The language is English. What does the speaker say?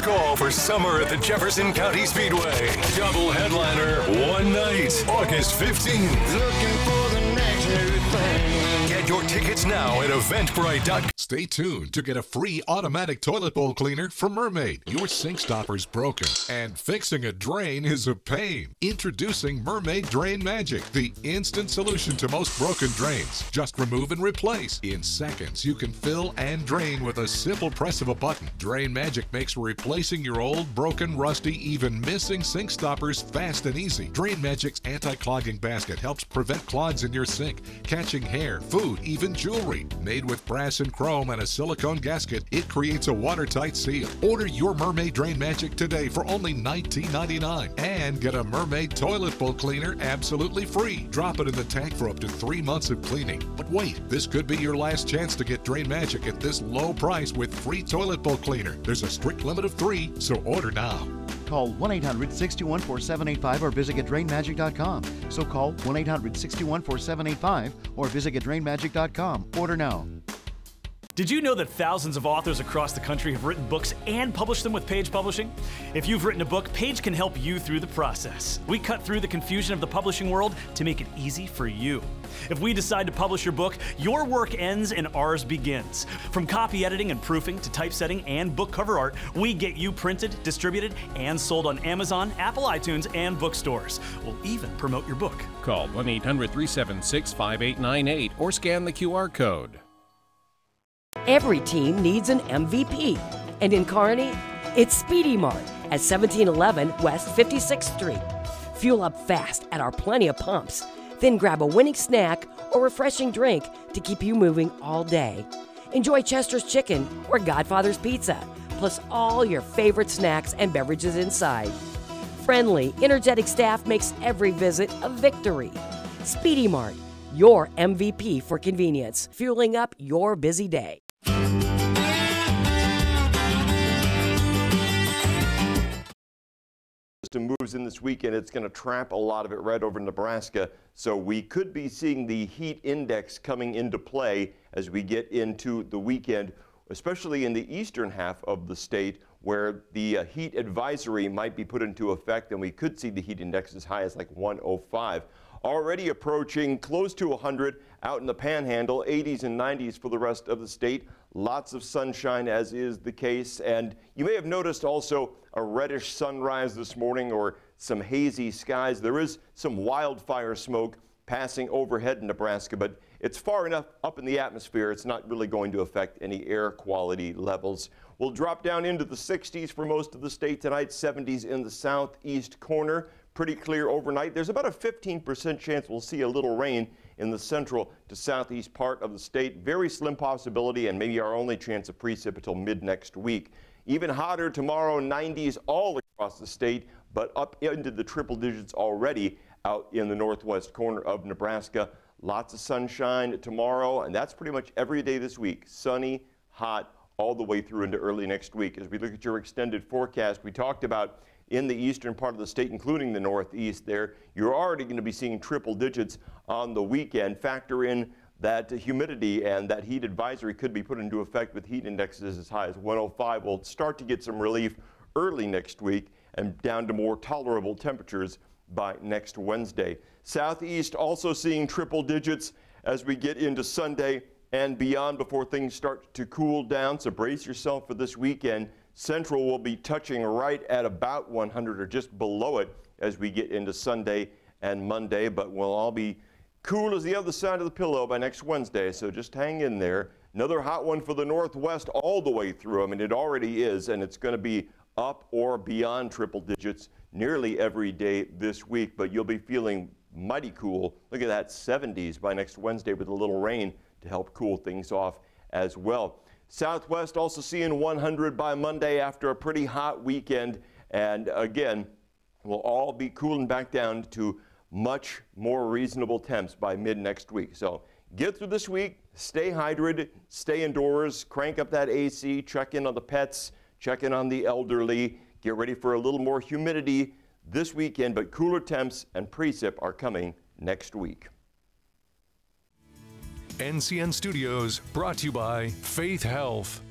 call for summer at the Jefferson County Speedway. Double headliner, one night, August 15th. Looking for the next new thing. Get your tickets now at Eventbrite.com. Stay tuned to get a free automatic toilet bowl cleaner from Mermaid. Your sink stopper's broken, and fixing a drain is a pain. Introducing Mermaid Drain Magic, the instant solution to most broken drains. Just remove and replace. In seconds, you can fill and drain with a simple press of a button. Drain Magic makes replacing your old, broken, rusty, even missing sink stoppers fast and easy. Drain Magic's anti-clogging basket helps prevent clogs in your sink, catching hair, food, even jewelry. Made with brass and chrome and a silicone gasket, it creates a watertight seal. Order your Mermaid Drain Magic today for only $19.99 and get a Mermaid toilet bowl cleaner absolutely free. Drop it in the tank for up to 3 months of cleaning. But wait, this could be your last chance to get Drain Magic at this low price with free toilet bowl cleaner. There's a strict limit of 3, so order now. Call 1-800-621-4785 or visit GetDrainMagic.com. So call 1-800-621-4785 or visit GetDrainMagic.com. Order now. Did you know that thousands of authors across the country have written books and published them with Page Publishing? If you've written a book, Page can help you through the process. We cut through the confusion of the publishing world to make it easy for you. If we decide to publish your book, your work ends and ours begins. From copy editing and proofing to typesetting and book cover art, we get you printed, distributed, and sold on Amazon, Apple iTunes, and bookstores. We'll even promote your book. Call 1-800-376-5898 or scan the QR code. Every team needs an MVP, and in Kearney, it's Speedy Mart at 1711 West 56th Street. Fuel up fast at our plenty of pumps, then grab a winning snack or refreshing drink to keep you moving all day. Enjoy Chester's Chicken or Godfather's Pizza, plus all your favorite snacks and beverages inside. Friendly, energetic staff makes every visit a victory. Speedy Mart, your MVP for convenience, fueling up your busy day. Moves in this weekend, it's going to trap a lot of it right over Nebraska, so we could be seeing the heat index coming into play as we get into the weekend, especially in the eastern half of the state where the heat advisory might be put into effect, and we could see the heat index as high as like 105. Already approaching close to 100 out in the Panhandle, 80s and 90s for the rest of the state. Lots of sunshine, as is the case. And you may have noticed also a reddish sunrise this morning or some hazy skies. There is some wildfire smoke passing overhead in Nebraska, but it's far enough up in the atmosphere, it's not really going to affect any air quality levels. We'll drop down into the 60s for most of the state tonight, 70s in the southeast corner. Pretty clear overnight. There's about a 15% chance we'll see a little rain in the central to southeast part of the state. Very slim possibility and maybe our only chance of precip until mid next week. Even hotter tomorrow, 90s all across the state, but up into the triple digits already out in the northwest corner of Nebraska. Lots of sunshine tomorrow, and that's pretty much every day this week. Sunny, hot, all the way through into early next week. As we look at your extended forecast, we talked about in the eastern part of the state, including the northeast there, you're already going to be seeing triple digits on the weekend. Factor in that humidity, and that heat advisory could be put into effect with heat indexes as high as 105. We'll start to get some relief early next week and down to more tolerable temperatures by next Wednesday. Southeast also seeing triple digits as we get into Sunday and beyond before things start to cool down. So brace yourself for this weekend. Central will be touching right at about 100 or just below it as we get into Sunday and Monday, but we'll all be cool as the other side of the pillow by next Wednesday, so just hang in there. Another hot one for the northwest all the way through. I mean, it already is, and it's going to be up or beyond triple digits nearly every day this week, but you'll be feeling mighty cool. Look at that, 70s by next Wednesday with a little rain to help cool things off as well. Southwest also seeing 100 by Monday after a pretty hot weekend. And again, we'll all be cooling back down to much more reasonable temps by mid next week. So get through this week, stay hydrated, stay indoors, crank up that AC, check in on the pets, check in on the elderly, get ready for a little more humidity this weekend, but cooler temps and precip are coming next week. NCN Studios brought to you by Faith Health.